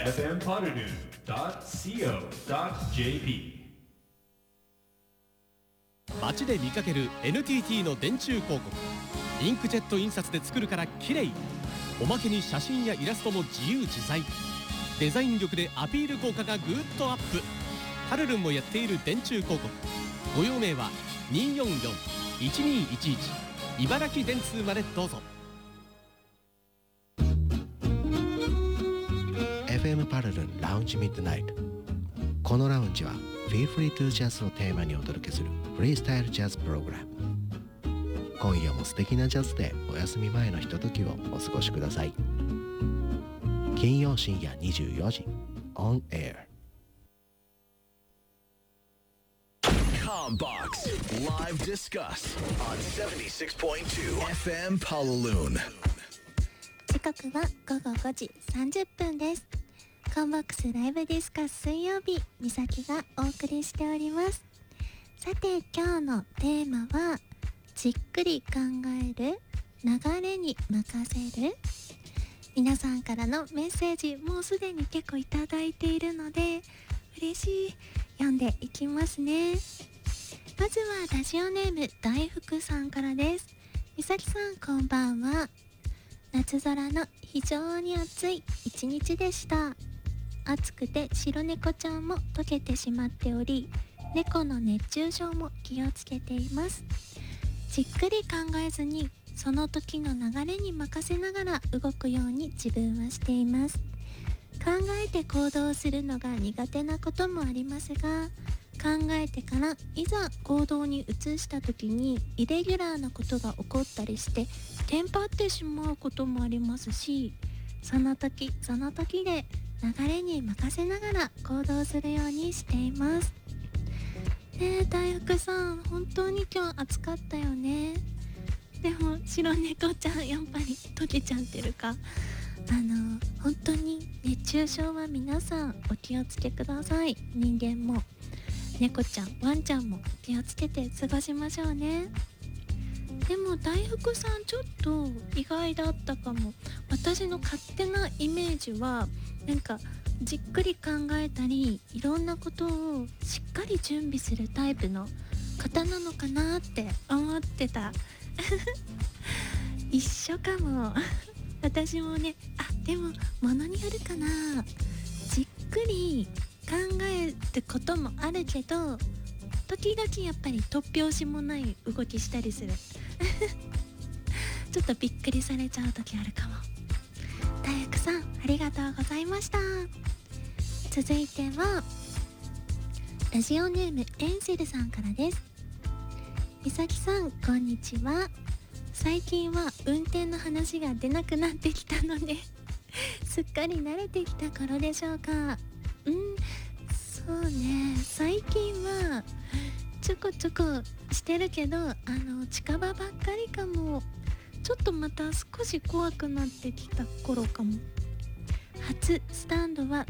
fmpotterdoo.co.jp 街で見かける NTT の電柱広告。インクジェット印刷で作るから綺麗。おまけに写真やイラストも自由自在。デザイン力でアピール効果がぐっとアップ。パルルンもやっている電柱広告。ご用命は 244-1211 茨城電通までどうぞ。 FM パルルンラウンジミッドナイト。このラウンジは Feel Free to Jazz をテーマにお届けするフリースタイルジャズプログラム。今夜も素敵なジャズでお休み前のひとときをお過ごしください。金曜深夜24時 On Air Combox Live Discuss on 76.2 FM Palaloon。 時刻は午後5時30分です。コンボックスライブディスカス水曜日、みさきがお送りしております。さて今日のテーマはじっくり考える、流れに任せる。皆さんからのメッセージもうすでに結構いただいているので嬉しい。読んでいきますね。まずはラジオネーム大福さんからです。みさきさんこんばんは。夏空の非常に暑い一日でした。暑くて白猫ちゃんも溶けてしまっており、猫の熱中症も気をつけています。じっくり考えずにその時の流れに任せながら動くように自分はしています。考えて行動するのが苦手なこともありますが、考えてからいざ行動に移した時にイレギュラーなことが起こったりしてテンパってしまうこともありますし、その時その時で流れに任せながら行動するようにしています。大福さん本当に今日暑かったよね。でも白猫ちゃんやっぱり溶けちゃってるか。本当に熱中症は皆さんお気をつけください。人間も猫ちゃんワンちゃんも気をつけて過ごしましょうね。でも大福さんちょっと意外だったかも。私の勝手なイメージはなんかじっくり考えたりいろんなことをしっかり準備するタイプの方なのかなって思ってた一緒かも私もね。でも物によるかな。じっくり考えることもあるけど時々やっぱり突拍子もない動きしたりするちょっとびっくりされちゃう時あるかも。大福さんありがとうございました。続いてはラジオネームエンセルさんからです。みさきさんこんにちは。最近は運転の話が出なくなってきたのですっかり慣れてきた頃でしょうか。そうね、最近はちょこちょこしてるけど近場ばっかりかも。ちょっとまた少し怖くなってきた頃かも。初スタンドは